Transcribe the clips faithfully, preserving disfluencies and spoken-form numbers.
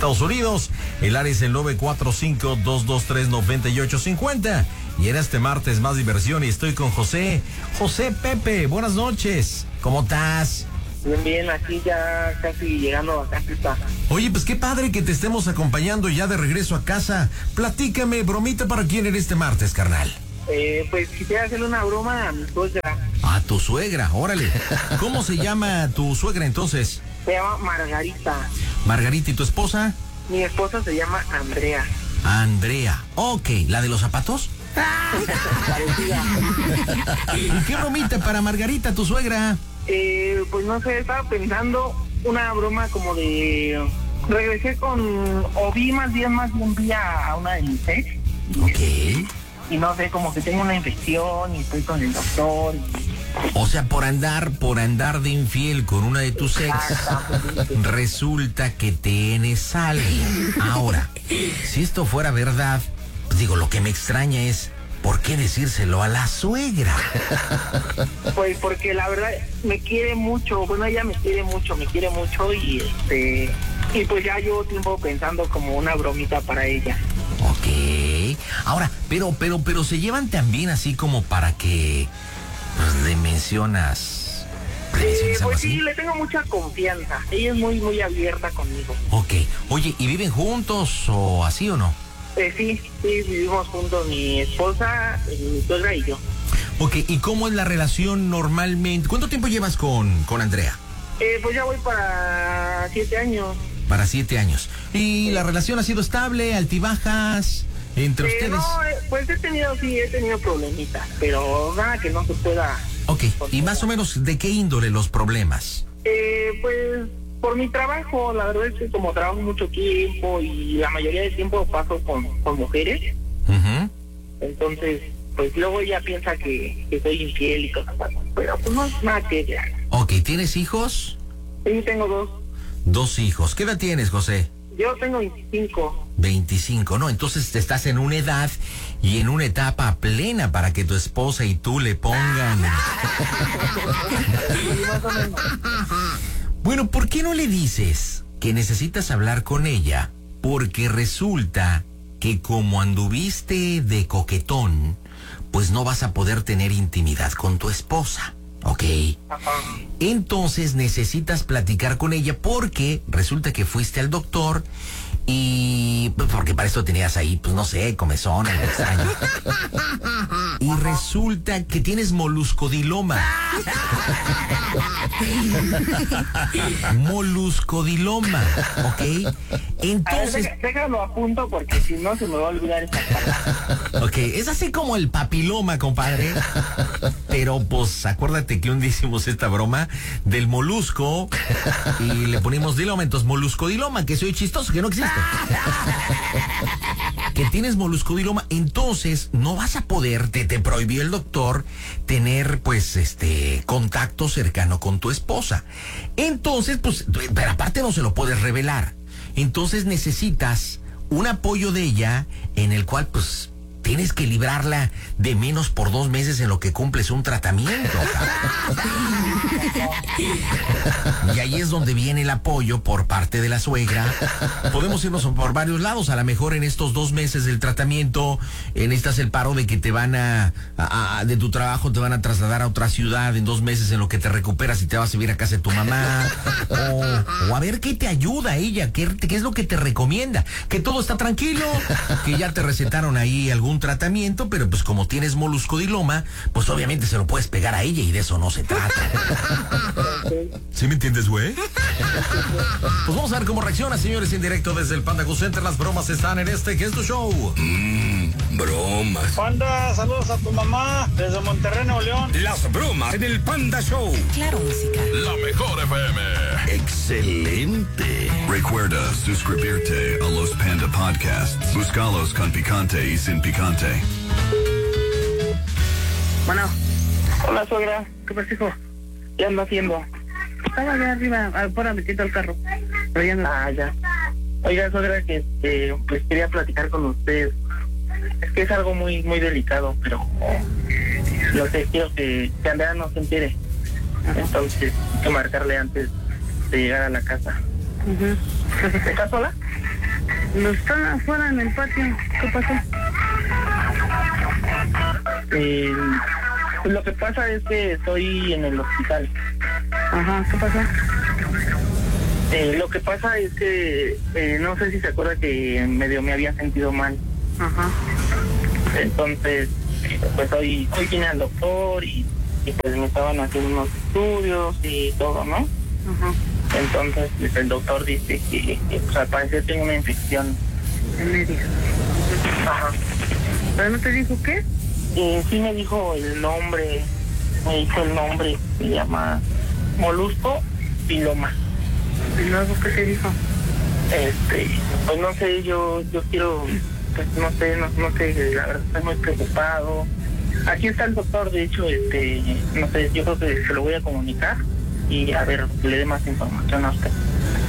Estados Unidos. El área es el nueve cuatro cinco, dos dos tres, nueve ocho cinco cero. Y en este martes más diversión y estoy con José. José Pepe, buenas noches. ¿Cómo estás? Bien, bien, aquí ya casi llegando a casa. Oye, pues qué padre que te estemos acompañando ya de regreso a casa. Platícame, bromita para quién eres este martes, carnal. Eh, pues quisiera hacerle una broma a mi suegra. A tu suegra, órale. ¿Cómo se llama tu suegra entonces? Se llama Margarita. Margarita, ¿y tu esposa? Mi esposa se llama Andrea. Andrea, ok, ¿la de los zapatos? ¿Y qué bromita para Margarita, tu suegra? Eh, pues no sé, estaba pensando una broma como de... Regresé con... O vi más bien, más bien vi a una de mis ex. Ok. Y no sé, como que tengo una infección y estoy con el doctor. Y... O sea, por andar, por andar de infiel con una de tus ex, resulta que tienes alguien. Ahora, si esto fuera verdad, pues digo, lo que me extraña es, ¿por qué decírselo a la suegra? Pues porque la verdad me quiere mucho, bueno, ella me quiere mucho, me quiere mucho y este... Y pues ya llevo tiempo pensando como una bromita para ella. Ok. Ahora, pero, pero, pero se llevan también así como para que pues, le mencionas. ¿Le mencionas Eh, algo pues así? sí, le tengo mucha confianza. Ella es muy, muy abierta conmigo. Ok. Oye, ¿y viven juntos o así o no? Eh, sí, sí, vivimos juntos, mi esposa, mi suegra y yo. Ok, ¿y cómo es la relación normalmente? ¿Cuánto tiempo llevas con, con Andrea? Eh, pues ya voy para siete años. Para siete años. ¿Y la relación ha sido estable, altibajas entre Eh, ustedes? no, eh, pues he tenido, sí, he tenido problemitas, pero nada que no se pueda... Ok, ¿y más o menos de qué índole los problemas? Eh, pues por mi trabajo, la verdad es que como trabajo mucho tiempo y la mayoría del tiempo paso con, con mujeres, Uh-huh. entonces, pues luego ella piensa que, que soy infiel y cosas así, pero pues no es nada que ella. Ok, ¿tienes hijos? Sí, tengo dos. Dos hijos. ¿Qué edad tienes, José? Yo tengo veinticinco. veinticinco, ¿no? Entonces te estás en una edad y en una etapa plena para que tu esposa y tú le pongan... Bueno, ¿por qué no le dices que necesitas hablar con ella? Porque resulta que como anduviste de coquetón, pues no vas a poder tener intimidad con tu esposa, ¿ok? Ajá. Entonces necesitas platicar con ella porque resulta que fuiste al doctor y... pues, porque para esto tenías ahí, pues no sé, comezón, algo extraño. Y resulta que tienes moluscodiloma. Moluscodiloma, ¿ok? Entonces... A ver, déjalo a punto porque si no se me va a olvidar esa palabra. Ok, es así como el papiloma, compadre. Pero pues acuérdate que un día hicimos esta broma del molusco y le ponimos diloma, entonces moluscodiloma, que soy chistoso, que no existe. Que tienes moluscodiloma, entonces no vas a poder, te, te prohibió el doctor tener pues este contacto cercano con tu esposa. Entonces, pues, pero aparte no se lo puedes revelar. Entonces necesitas un apoyo de ella en el cual pues tienes que librarla de menos por dos meses en lo que cumples un tratamiento. Y ahí es donde viene el apoyo por parte de la suegra. Podemos irnos por varios lados. A lo mejor en estos dos meses del tratamiento eh, necesitas el paro de que te van a, a, a de tu trabajo te van a trasladar a otra ciudad en dos meses en lo que te recuperas y te vas a vivir a casa de tu mamá. O, o a ver qué te ayuda ella, qué, qué es lo que te recomienda. Que todo está tranquilo, que ya te recetaron ahí algún tratamiento, pero pues como tienes moluscodiloma, pues obviamente se lo puedes pegar a ella y de eso no se trata. ¿Sí me entiendes, güey? Pues vamos a ver cómo reacciona, señores, en directo desde el Panda Go Center. Las bromas están en este, que es tu show. Mmm, bromas. Panda, saludos a tu mamá desde Monterrey, Nuevo León. Las bromas en el Panda Show. Claro, música. La mejor F M. Excelente. Recuerda suscribirte a los Panda Podcasts. Búscalos con picante y sin picante. Bueno. Hola, suegra. ¿Qué pasa, hijo? ¿Qué ando haciendo? Estaba allá arriba, afuera metiendo el carro. Pero ya no... Ah, ya. Oiga, suegra, que este, pues quería platicar con usted. Es que es algo muy muy delicado, pero no sé, quiero que, que Andrea no se entere. Entonces, hay que marcarle antes de llegar a la casa. Uh-huh. ¿Estás sola? No, están afuera en el patio. ¿Qué pasó? Eh, pues lo que pasa es que estoy en el hospital. Ajá, ¿qué pasó? Eh, lo que pasa es que eh, no sé si se acuerda que medio me había sentido mal. Ajá. Entonces, pues hoy, hoy vine al doctor y, y pues me estaban haciendo unos estudios y todo, ¿no? Ajá. Entonces, pues, el doctor dice que, que pues, al parecer tengo una infección. En medio. Ajá. ¿Pero no te dijo qué? Eh, sí me dijo el nombre, me dijo el nombre, se llama molusco piloma. ¿Y luego qué te dijo? Este, pues no sé, yo yo quiero, pues no sé, no, no sé, la verdad estoy muy preocupado. Aquí está el doctor, de hecho, este, no sé, yo creo que se lo voy a comunicar y a ver, que le dé más información a usted.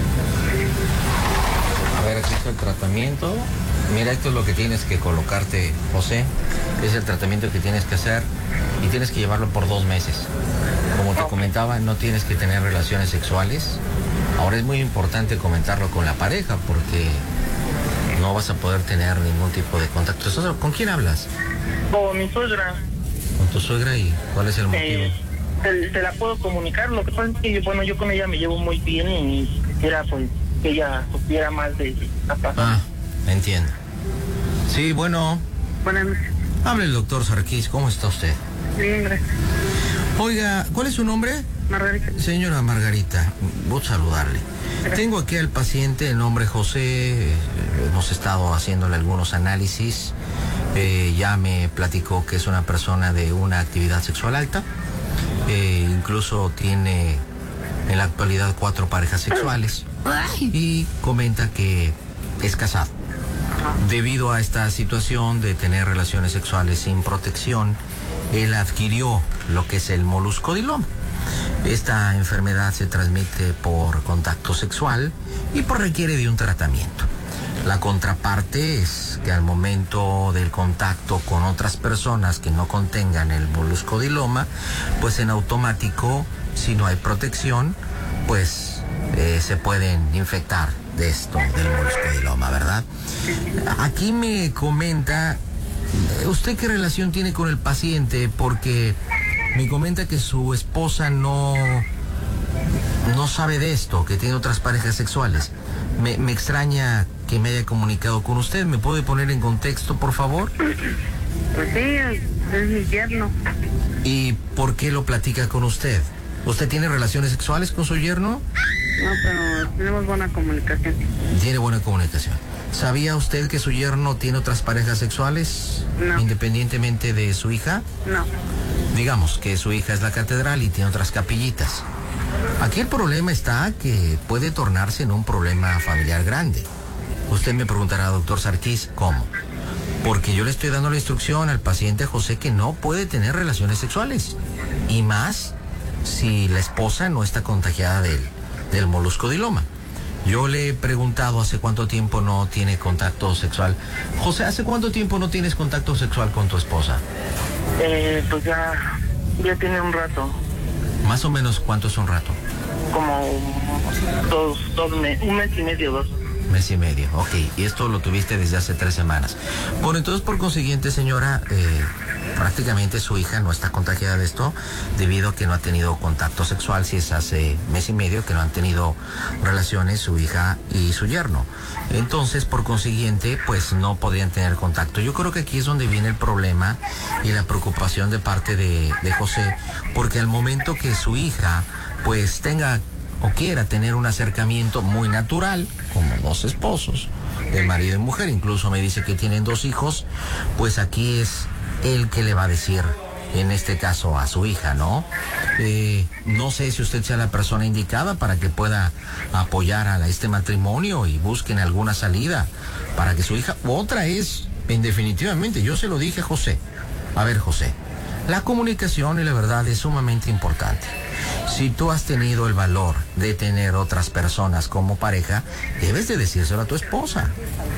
A ver, aquí está el tratamiento. Mira, esto es lo que tienes que colocarte, José. Es el tratamiento que tienes que hacer y tienes que llevarlo por dos meses. Como te comentaba, no tienes que tener relaciones sexuales. Ahora es muy importante comentarlo con la pareja porque no vas a poder tener ningún tipo de contacto. ¿Con quién hablas? Con mi suegra. ¿Con tu suegra y cuál es el motivo? Eh, te, te la puedo comunicar, lo que pasa es que yo, bueno, yo con ella me llevo muy bien y quisiera pues que ella supiera más de la pasada. Ah, entiendo. Sí, bueno. Buenas noches. Hable el doctor Sarkis, ¿cómo está usted? Bien, gracias. Oiga, ¿cuál es su nombre? Margarita. Señora Margarita, voy a saludarle. Tengo aquí al paciente, el nombre José, eh, hemos estado haciéndole algunos análisis, eh, ya me platicó que es una persona de una actividad sexual alta, eh, incluso tiene en la actualidad cuatro parejas sexuales y comenta que es casado. Debido a esta situación de tener relaciones sexuales sin protección, él adquirió lo que es el moluscodiloma. Esta enfermedad se transmite por contacto sexual y por requiere de un tratamiento. La contraparte es que al momento del contacto con otras personas que no contengan el moluscodiloma, pues en automático, si no hay protección, pues eh, se pueden infectar de esto, del moluscodiloma, ¿verdad? Aquí me comenta, ¿usted qué relación tiene con el paciente? Porque me comenta que su esposa no, no sabe de esto, que tiene otras parejas sexuales. Me, me extraña que me haya comunicado con usted. ¿Me puede poner en contexto, por favor? Pues sí, es mi yerno. ¿Y por qué lo platica con usted? ¿Usted tiene relaciones sexuales con su yerno? No, pero tenemos buena comunicación. Tiene buena comunicación. ¿Sabía usted que su yerno tiene otras parejas sexuales? No. Independientemente de su hija. No. Digamos que su hija es la catedral y tiene otras capillitas. Aquí el problema está que puede tornarse en un problema familiar grande. Usted me preguntará, doctor Sarkis, ¿cómo? Porque yo le estoy dando la instrucción al paciente José que no puede tener relaciones sexuales. Y más si la esposa no está contagiada del, del moluscodiloma. Yo le he preguntado hace cuánto tiempo no tiene contacto sexual. José, ¿hace cuánto tiempo no tienes contacto sexual con tu esposa? Eh, pues ya, ya tiene un rato. Más o menos, ¿cuánto es un rato? Como dos, dos meses, un mes y medio, dos. Mes y medio, ok. Y esto lo tuviste desde hace tres semanas. Bueno, entonces, por consiguiente, señora, eh, prácticamente su hija no está contagiada de esto debido a que no ha tenido contacto sexual, si es hace mes y medio que no han tenido relaciones su hija y su yerno. Entonces, por consiguiente, pues no podrían tener contacto. Yo creo que aquí es donde viene el problema y la preocupación de parte de, de José, porque al momento que su hija pues tenga o quiera tener un acercamiento muy natural, como dos esposos, de marido y mujer, incluso me dice que tienen dos hijos, pues aquí es él que le va a decir, en este caso a su hija, ¿no? Eh, no sé si usted sea la persona indicada para que pueda apoyar a este matrimonio y busquen alguna salida para que su hija, otra es, en definitivamente, yo se lo dije a José, a ver José, la comunicación y la verdad es sumamente importante. Si tú has tenido el valor de tener otras personas como pareja, debes de decírselo a tu esposa.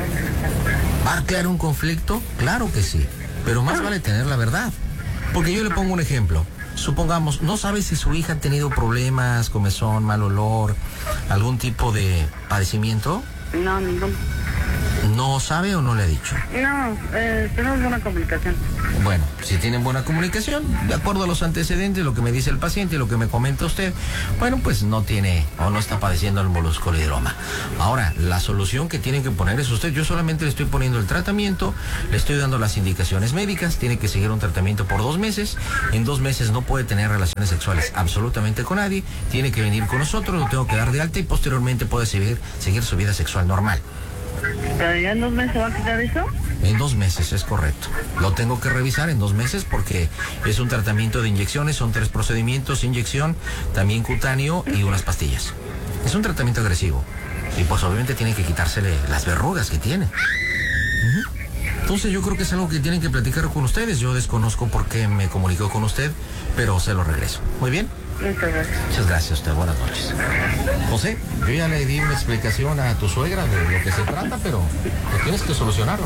¿Va a crear un conflicto? Claro que sí, pero más vale tener la verdad. Porque yo le pongo un ejemplo. supongamos, ¿no sabe si su hija ha tenido problemas, comezón, mal olor, algún tipo de padecimiento? No, ninguno. ¿No sabe o no le ha dicho? No, eh, tenemos buena comunicación. Bueno, si tienen buena comunicación, de acuerdo a los antecedentes, lo que me dice el paciente y lo que me comenta usted, bueno, pues no tiene o no está padeciendo el moluscolidroma. Ahora, la solución que tienen que poner es usted. Yo solamente le estoy poniendo el tratamiento, le estoy dando las indicaciones médicas, tiene que seguir un tratamiento por dos meses. En dos meses no puede tener relaciones sexuales absolutamente con nadie, tiene que venir con nosotros, lo tengo que dar de alta y posteriormente puede seguir, seguir su vida sexual normal. ¿Pero ya en dos meses se va a quitar eso? En dos meses, es correcto. Lo tengo que revisar en dos meses porque es un tratamiento de inyecciones, son tres procedimientos, inyección, también cutáneo y unas pastillas. Es un tratamiento agresivo y pues obviamente tiene que quitársele las verrugas que tiene. Uh-huh. Entonces yo creo que es algo que tienen que platicar con ustedes. Yo desconozco por qué me comunicó con usted, pero se lo regreso. Muy bien. Muchas gracias. Muchas gracias a usted. Buenas noches. José, yo ya le di una explicación a tu suegra de lo que se trata, pero tú tienes que solucionarlo.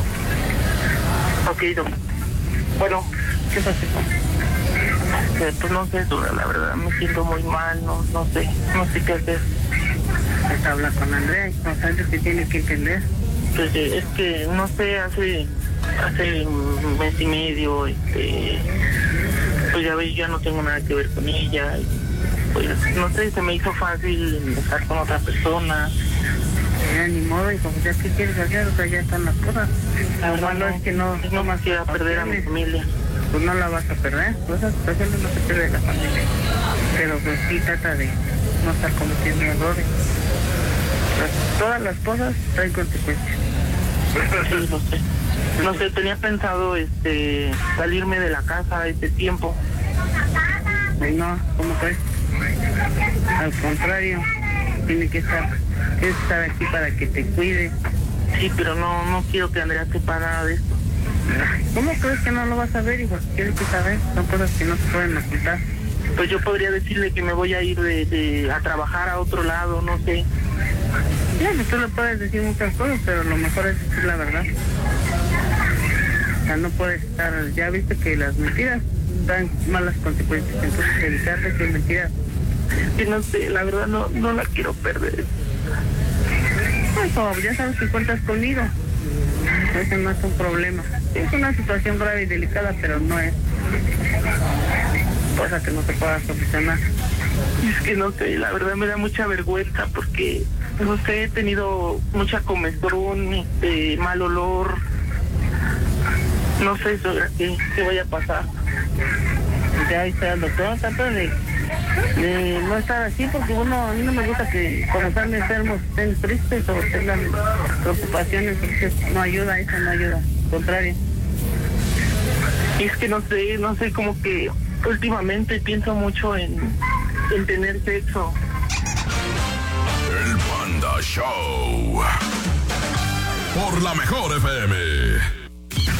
Ok, don. Bueno, ¿qué pasa? Eh, pues no sé, suegra, la verdad, me siento muy mal, no, no sé, no sé qué hacer. Pues habla con Andrea y con Sandra que tiene que entender. Pues eh, es que, no sé, hace, hace un mes y medio, este, pues ya ves, ya no tengo nada que ver con ella. Y, pues, no sé, se me hizo fácil estar con otra persona. Ya ni modo, y como ya que quieres hacer, o sea, ya están las cosas. Lo malo es que no, no más quiera perder a mi familia. Pues no la vas a perder, pues esas situaciones no se pierde la familia. Pero pues sí trata de no estar cometiendo errores. Pues, todas las cosas traen consecuencias. Sí, lo sé. No sé, tenía pensado este salirme de la casa a este tiempo. No, ¿cómo crees? Al contrario, tiene que estar, tienes que estar aquí para que te cuide. Sí, pero no, no quiero que Andrea sepa nada de esto. ¿Cómo crees que no lo vas a ver, hijo? Tienes que saber, son cosas que no se pueden ocultar. Pues yo podría decirle que me voy a ir de, de a trabajar a otro lado, no sé. Sí, pues tú le puedes decir muchas cosas, pero lo mejor es decir la verdad. O sea, no puedes estar, ya viste que las mentiras dan malas consecuencias, entonces evitar decir mentiras. Que no sé, la verdad no, no la quiero perder. Pues como ya sabes que cuentas conmigo, eso no es un problema. Es una situación grave y delicada, pero no es cosa que no se pueda solucionar. Es que no sé, la verdad me da mucha vergüenza porque, no sé, he tenido mucha comezón, este, mal olor. No sé sobre qué, qué vaya a pasar. Ya viste al doctor, trata de, de no estar así, porque uno, a mí no me gusta que cuando están enfermos estén tristes o tengan preocupaciones, porque no ayuda, eso no ayuda, al contrario. Y es que no sé, no sé, como que últimamente pienso mucho en, en tener sexo. El Panda Show. Por la Mejor F M.